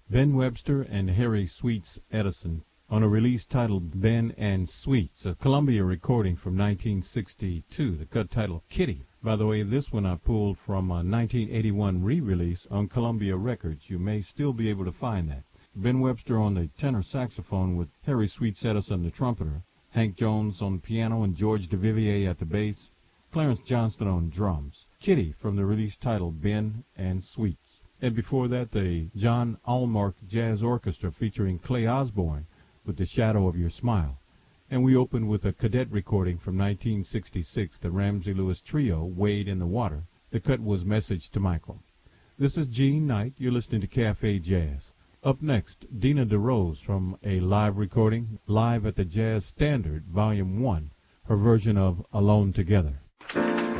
Ben Webster and Harry Sweets Edison on a release titled Ben and Sweets, a Columbia recording from 1962, the cut titled Kitty. By the way, this one I pulled from a 1981 re-release on Columbia Records. You may still be able to find that. Ben Webster on the tenor saxophone with Harry Sweets Edison, the trumpeter, Hank Jones on piano and George DeVivier at the bass, Clarence Johnston on drums. Kitty from the release titled Ben and Sweets. And before that, the John Allmark Jazz Orchestra featuring Clay Osborne with The Shadow of Your Smile. And we opened with a cadet recording from 1966, the Ramsey Lewis Trio, Wade in the Water. The cut was Message to Michael. This is Gene Knight. You're listening to Cafe Jazz. Up next, Dina DeRose from a live recording, live at the Jazz Standard, Volume 1, her version of Alone Together.